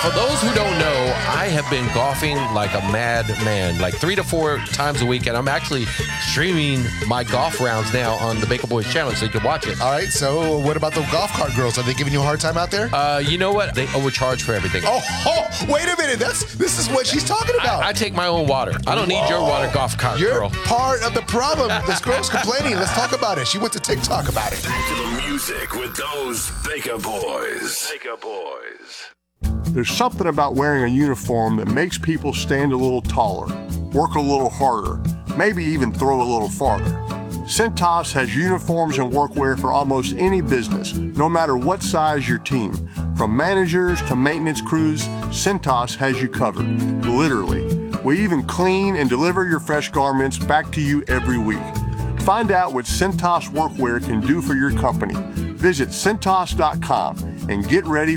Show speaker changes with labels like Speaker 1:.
Speaker 1: For those who don't know, I have been golfing like a madman, like 3 to 4 times a week, and I'm actually streaming my golf rounds now on the Baker Boys channel, so you can watch it.
Speaker 2: All right, so what about the golf cart girls? Are they giving you a hard time out there?
Speaker 1: You know what? They overcharge for everything.
Speaker 2: Oh, wait a minute. This is what she's talking about.
Speaker 1: I take my own water. I don't need your water, golf cart
Speaker 2: You're
Speaker 1: girl.
Speaker 2: part of the problem. This girl's complaining. Let's talk about it. She went to TikTok about it.
Speaker 3: Back to the music with those Baker Boys. Baker Boys.
Speaker 4: There's something about wearing a uniform that makes people stand a little taller, work a little harder, maybe even throw a little farther. Cintas has uniforms and workwear for almost any business, no matter what size your team. From managers to maintenance crews, Cintas has you covered, literally. We even clean and deliver your fresh garments back to you every week. Find out what Cintas workwear can do for your company. Visit Cintas.com and get ready